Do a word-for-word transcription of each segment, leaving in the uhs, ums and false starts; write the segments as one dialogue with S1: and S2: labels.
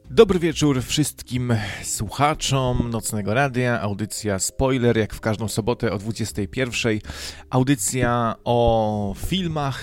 S1: Dobry wieczór wszystkim słuchaczom Nocnego Radia, audycja Spoiler, jak w każdą sobotę o dwudziestej pierwszej. Audycja o filmach,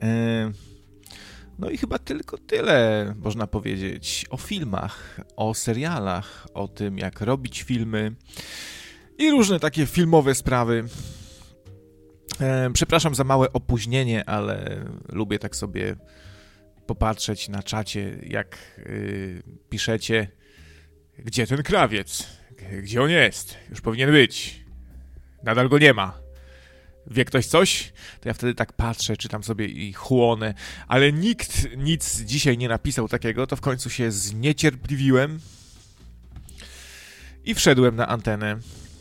S1: no i chyba tylko tyle można powiedzieć. O filmach, o serialach, o tym jak robić filmy i różne takie filmowe sprawy. Przepraszam za małe opóźnienie, ale lubię tak sobie popatrzeć na czacie, jak yy, piszecie, gdzie ten krawiec, gdzie on jest, już powinien być, nadal go nie ma, wie ktoś coś? To ja wtedy tak patrzę, czytam sobie i chłonę, ale nikt nic dzisiaj nie napisał takiego, to w końcu się zniecierpliwiłem i wszedłem na antenę.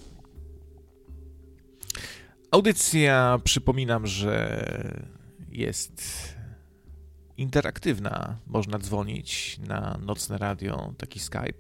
S1: Audycja, przypominam, że jest interaktywna, można dzwonić na Nocne Radio, taki Skype.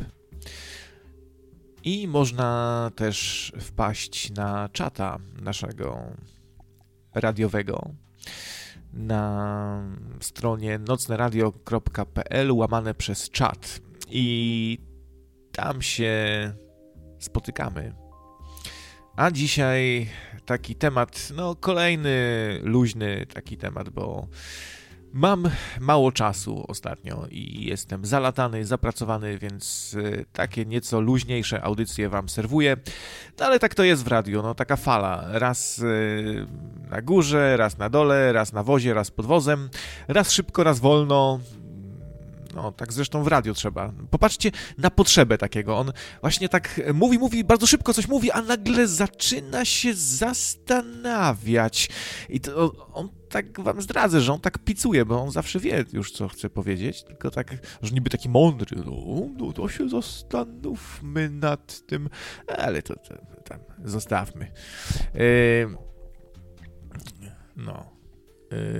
S1: I można też wpaść na czata naszego radiowego na stronie nocneradio kropka p l łamane przez czat. I tam się spotykamy. A dzisiaj taki temat, no kolejny luźny taki temat, bo mam mało czasu ostatnio i jestem zalatany, zapracowany, więc takie nieco luźniejsze audycje wam serwuję. No ale tak to jest w radiu, no taka fala. Raz na górze, raz na dole, raz na wozie, raz pod wozem, raz szybko, raz wolno. No, tak zresztą w radiu trzeba. Popatrzcie na potrzebę takiego. On właśnie tak mówi, mówi, bardzo szybko coś mówi, a nagle zaczyna się zastanawiać. I to on tak wam zdradzę, że on tak picuje, bo on zawsze wie już, co chce powiedzieć, tylko tak, że niby taki mądry. No, no to się zastanówmy nad tym. Ale to, to tam zostawmy. Yy, no. Yy.